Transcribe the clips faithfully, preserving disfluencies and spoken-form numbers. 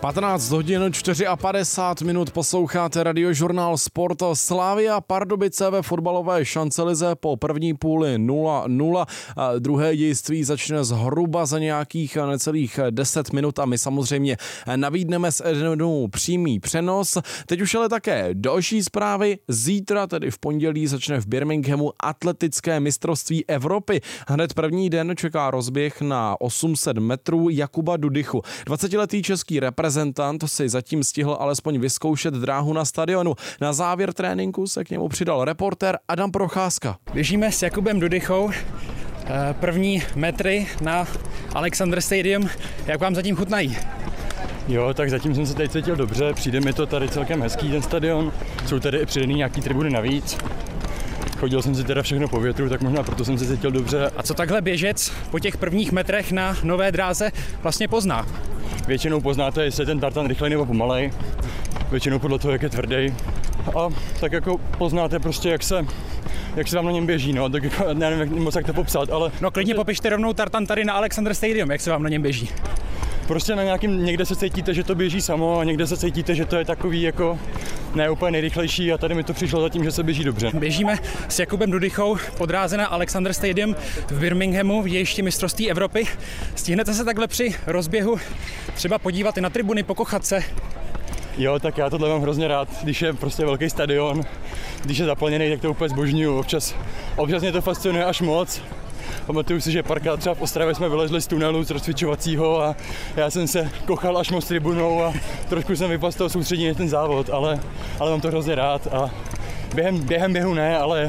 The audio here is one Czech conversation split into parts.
patnáct hodin padesát čtyři minut posloucháte Radiožurnál Sport. Slavia Pardubice ve fotbalové šancelize po první půli nula nula. Druhé dějství začne zhruba za nějakých necelých deset minut a my samozřejmě nabídneme s Edenu přímý přenos. Teď už ale také další zprávy. Zítra, tedy v pondělí, začne v Birminghamu atletické mistrovství Evropy. Hned první den čeká rozběh na osm set metrů Jakuba Dudychu. dvacetiletý český reprezentant si zatím stihl alespoň vyzkoušet dráhu na stadionu. Na závěr tréninku se k němu přidal reportér Adam Procházka. Běžíme s Jakubem Dudychou první metry na Alexander Stadium. Jak vám zatím chutnají? Jo, tak zatím jsem se teď cítil dobře, přijde mi to tady celkem hezký ten stadion, jsou tady i přidaný nějaký tribuny navíc. Chodil jsem si teda všechno po větru, tak možná proto jsem se cítil dobře. A co takhle běžec po těch prvních metrech na nové dráze vlastně pozná? Většinou poznáte, jestli je ten tartan rychlej nebo pomalej, většinou podle toho, jak je tvrdý. A tak jako poznáte prostě, jak se, jak se vám na něm běží, no, tak jako, nevím jak, moc jak to popsat, ale... No klidně prostě... popište rovnou tartan tady na Alexander Stadium, jak se vám na něm běží. Prostě na nějakým, někde se cítíte, že to běží samo a někde se cítíte, že to je takový jako ne úplně nejrychlejší a tady mi to přišlo zatím, že se běží dobře. Běžíme s Jakubem Dudychou po dráze na Alexander Stadium v Birminghamu v dějišti mistrovství Evropy. Stihnete se takhle při rozběhu třeba podívat i na tribuny, pokochat se? Jo, tak já tohle mám hrozně rád, když je prostě velký stadion, když je zaplněný, tak to úplně zbožňuju. Občas, občas mě to fascinuje až moc. Pamatuju si, že párkrát třeba v Ostravě jsme vylezli z tunelu z rozcvičovacího a já jsem se kochal až moc tribunou a trošku jsem vypadl z toho soustředění na ten závod, ale, ale mám to hrozně rád a během, během běhu ne, ale,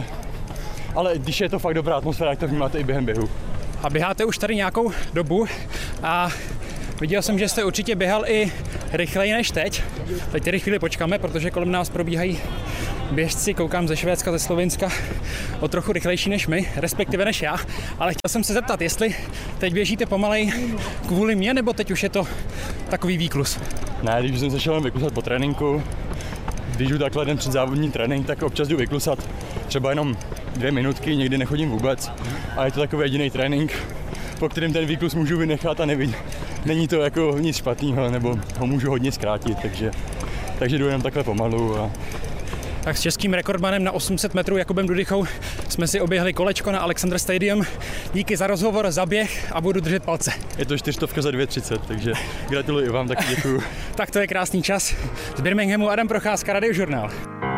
ale když je to fakt dobrá atmosféra, tak to vnímáte i během běhu. A běháte už tady nějakou dobu a viděl jsem, že jste určitě běhal i rychleji než teď. Teď tedy chvíli počkáme, protože kolem nás probíhají běžci, koukám ze Švédska, ze Slovinska, o trochu rychlejší než my, respektive než já. Ale chtěl jsem se zeptat, jestli teď běžíte pomalej kvůli mě, nebo teď už je to takový výklus? Ne, když jsem se šel vyklusat po tréninku, když jdu takhle den před závodní trénink, tak občas jdu vyklusat třeba jenom dvě minutky, někdy nechodím vůbec. A je to takový jediný trénink, po kterém ten výklus můžu vynechat a nevidím. Není to jako nic špatného, nebo ho můžu hodně zkrátit, takže, takže jdu jenom takhle pomalu. A... Tak s českým rekordmanem na osm set metrů Jakubem Dudychou jsme si oběhli kolečko na Alexander Stadium. Díky za rozhovor, za běh a budu držet palce. Je to čtyřstovka za dvě třicet, takže gratuluji vám, taky děkuju. Tak to je krásný čas. Z Birminghamu Adam Procházka, Radiožurnál.